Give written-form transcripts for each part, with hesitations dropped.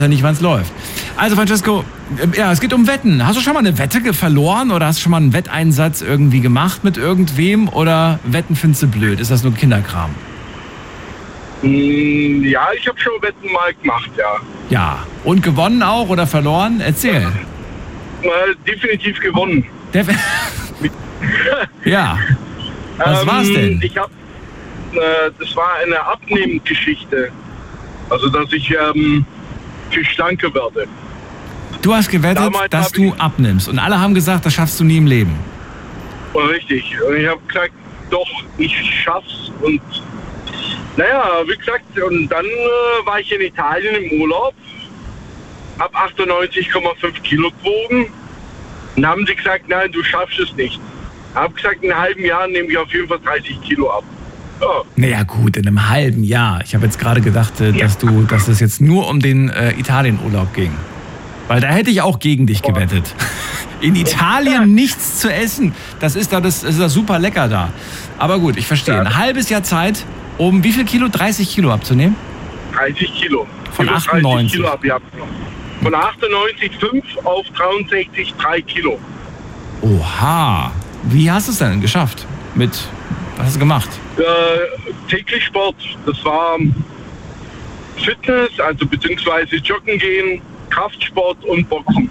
ja nicht, wann es läuft. Also Francesco, ja, es geht um Wetten. Hast du schon mal eine Wette verloren oder hast du schon mal einen Wetteinsatz irgendwie gemacht mit irgendwem oder Wetten findest du blöd? Ist das nur Kinderkram? Ja, ich habe schon Wetten mal gemacht, ja. Ja, und gewonnen auch oder verloren? Erzähl. Definitiv gewonnen. Ja, was war's denn? Das war eine Abnehmgeschichte. Also, dass ich viel schlanker werde. Du hast gewettet, Damals dass du abnimmst und alle haben gesagt, das schaffst du nie im Leben. Richtig. Und ich habe gesagt, doch, ich schaff's. Und naja, wie gesagt, und dann war ich in Italien im Urlaub, habe 98,5 Kilo gewogen. Und haben sie gesagt, nein, du schaffst es nicht. Ich habe gesagt, in einem halben Jahr nehme ich auf jeden Fall 30 Kilo ab. Ja. Naja gut, in einem halben Jahr. Ich habe jetzt gerade gedacht, dass es jetzt nur um den Italienurlaub ging. Weil da hätte ich auch gegen dich gewettet. In Italien nichts zu essen. Das ist da super lecker da. Aber gut, ich verstehe. Ein halbes Jahr Zeit, um wie viel Kilo? 30 Kilo abzunehmen? 30 Kilo. Von 98. Kilo habe ich abgenommen. Von 98,5 auf 63,3 Kilo. Oha. Wie hast du es denn geschafft? Was hast du gemacht? Täglich Sport. Das war Fitness, also beziehungsweise Joggen gehen, Kraftsport und Boxen.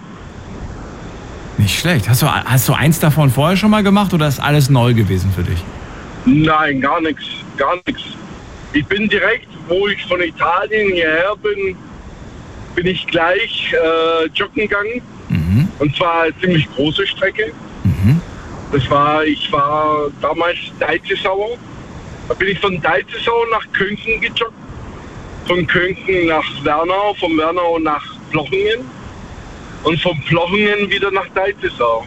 Nicht schlecht. Hast du eins davon vorher schon mal gemacht oder ist alles neu gewesen für dich? Nein, gar nichts. Gar nichts. Ich bin direkt, wo ich von Italien hierher bin ich gleich joggen gegangen. Mhm. Und zwar eine ziemlich große Strecke. Mhm. Ich war damals Deizisau. Da bin ich von Deizisau nach Könken gejoggt. Von Könken nach Wernau, von Wernau nach Plochingen. Und von Plochingen wieder nach Deizisau.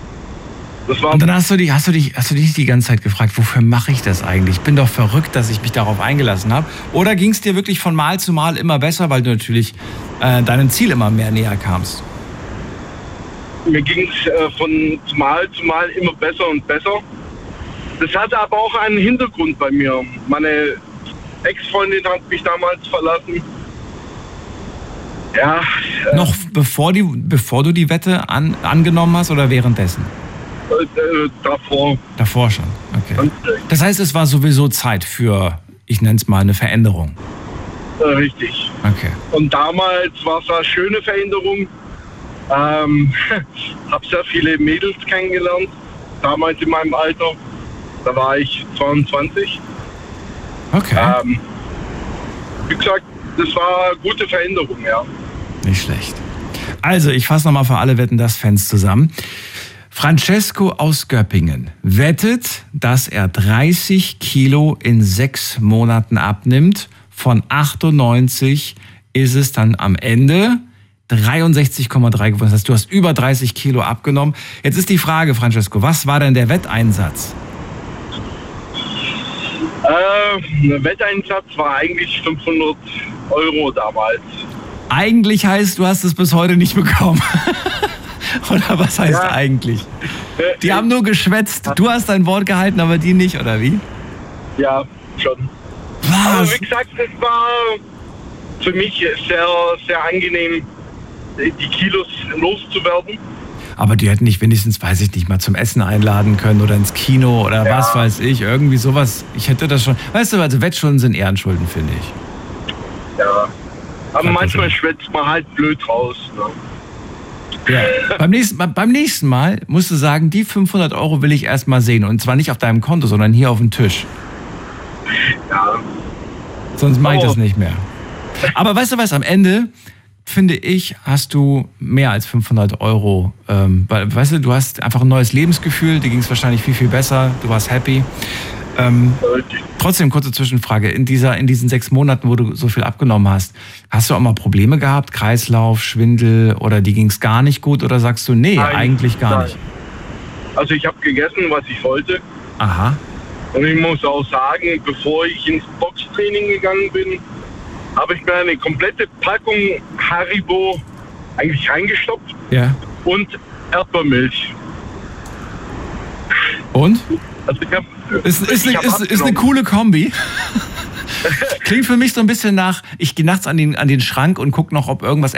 Und dann hast du dich die ganze Zeit gefragt, wofür mache ich das eigentlich? Ich bin doch verrückt, dass ich mich darauf eingelassen habe. Oder ging es dir wirklich von Mal zu Mal immer besser, weil du natürlich deinem Ziel immer mehr näher kamst? Mir ging es von Mal zu Mal immer besser und besser. Das hatte aber auch einen Hintergrund bei mir. Meine Ex-Freundin hat mich damals verlassen. Ja. Noch bevor du die Wette angenommen hast oder währenddessen? Davor. Davor schon, okay. Das heißt, es war sowieso Zeit für, ich nenne es mal, eine Veränderung. Richtig. Okay. Und damals war es eine schöne Veränderung. Habe sehr viele Mädels kennengelernt, damals in meinem Alter. Da war ich 22. Okay. Wie gesagt, das war eine gute Veränderung, ja. Nicht schlecht. Also, ich fasse nochmal für alle Wetten, das Fans zusammen. Francesco aus Göppingen wettet, dass er 30 Kilo in 6 Monaten abnimmt. Von 98 ist es dann am Ende 63,3 geworden. Das heißt, du hast über 30 Kilo abgenommen. Jetzt ist die Frage, Francesco, was war denn der Wetteinsatz? Der Wetteinsatz war eigentlich 500 € damals. Eigentlich heißt, du hast es bis heute nicht bekommen. Oder was heißt eigentlich? Die haben nur geschwätzt. Du hast dein Wort gehalten, aber die nicht, oder wie? Ja, schon. Was? Aber wie gesagt, es war für mich sehr, sehr angenehm, die Kilos loszuwerden. Aber die hätten nicht wenigstens, weiß ich nicht, mal zum Essen einladen können oder ins Kino oder was weiß ich, irgendwie sowas. Ich hätte das schon. Weißt du, also Wettschulden sind Ehrenschulden, finde ich. Ja. Aber manchmal schwätzt man halt blöd raus. Ne? Ja. Beim nächsten Mal musst du sagen, die 500 € will ich erst mal sehen. Und zwar nicht auf deinem Konto, sondern hier auf dem Tisch. Ja. Sonst mache ich das nicht mehr. Aber weißt du was, am Ende, finde ich, hast du mehr als 500 €. Weil, weißt du, du hast einfach ein neues Lebensgefühl, dir ging es wahrscheinlich viel, viel besser, du warst happy. Trotzdem, kurze Zwischenfrage. In diesen 6 Monaten, wo du so viel abgenommen hast, hast du auch mal Probleme gehabt? Kreislauf, Schwindel oder die ging es gar nicht gut? Oder sagst du, nee, eigentlich gar nicht? Also ich habe gegessen, was ich wollte. Aha. Und ich muss auch sagen, bevor ich ins Boxtraining gegangen bin, habe ich mir eine komplette Packung Haribo eigentlich reingestopft. Ja. Und Erdbeermilch. Und? Also ist eine coole Kombi. Klingt für mich so ein bisschen nach, ich gehe nachts an den Schrank und gucke noch, ob irgendwas